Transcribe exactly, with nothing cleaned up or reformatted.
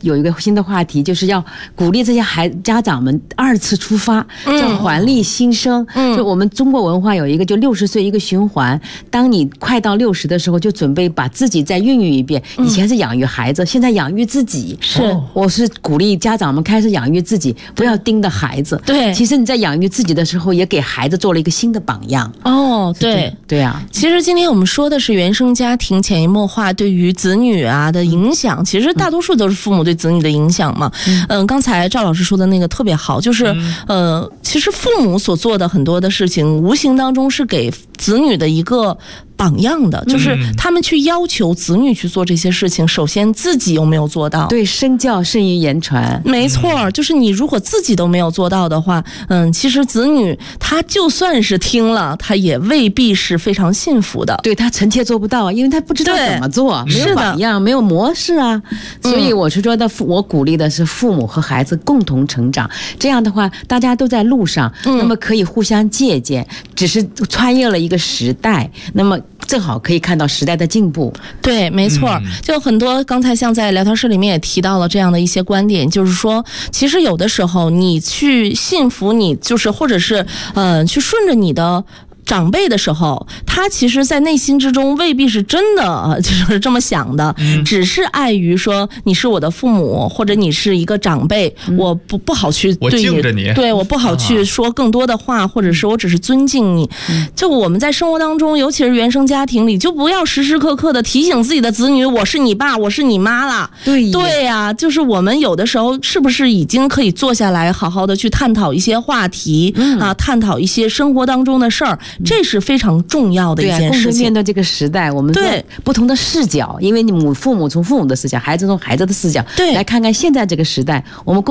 有一个新的话题，就是要鼓励这些孩家长们二次出发，叫还力新生。嗯，就我们中国文化有一个，就六十岁一个循环。当你快到六十的时候，就准备把自己再孕育一遍。以前是养育孩子，现在养育自己。是，我是鼓励家长们开始养育自己，不要盯着孩子。对，其实你在养育自己的时候，也给孩子做了一个新的榜样。哦，对，对啊。 其实今天我们说的是原生家庭潜移默化对于子女啊的影响，其实大多数都是父母对子女的影响嘛。嗯，呃、刚才赵老师说的那个特别好，就是呃，其实父母所做的很多的事情，无形当中是给子女的一个榜样的，就是他们去要求子女去做这些事情，首先自己有没有做到？ 对，身教胜于言传。 没错，就是你如果自己都没有做到的话，嗯，其实子女他就算是听了，他也未必是非常信服的。 对，他臣妾做不到，因为他不知道怎么做，没有榜样，没有模式啊。所以我是说的，我鼓励的是父母和孩子共同成长。这样的话，大家都在路上，那么可以互相借鉴，只是穿越了一个时代，那么正好可以看到时代的进步。 对，没错，就很多刚才像在聊天室里面也提到了这样的一些观点，就是说其实有的时候你去信服你就是或者是呃去顺着你的长辈的时候，他其实在内心之中未必是真的就是这么想的，嗯、只是碍于说你是我的父母，或者你是一个长辈，嗯、我不不好去对你， 我敬着你， 对，我不好去说更多的话，啊、或者是我只是尊敬你。嗯、就我们在生活当中，尤其是原生家庭里，就不要时时刻刻的提醒自己的子女，我是你爸，我是你妈了。对对呀、啊，就是我们有的时候是不是已经可以坐下来，好好的去探讨一些话题、嗯、啊，探讨一些生活当中的事儿。这是非常重要的一件事情。 对啊，共同面对这个时代，我们对不同的视角，因为你母父母从父母的视角，孩子从孩子的视角，对，来看看现在这个时代，我们共